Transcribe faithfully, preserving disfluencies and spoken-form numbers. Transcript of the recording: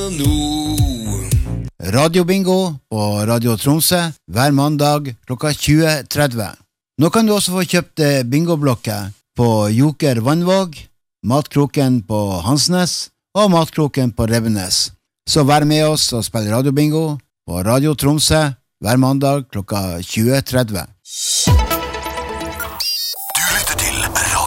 nå. Radiobingo på Radio Tromsø hver mandag klokka tjue tretti. Nå kan du også få kjøpt bingoblokker på Joker Vannvåg, Matkroken på Hansnes og Matkroken på Revenes. Så vær med oss og spill radiobingo på Radio Tromsø hver mandag klokka tjue tretti.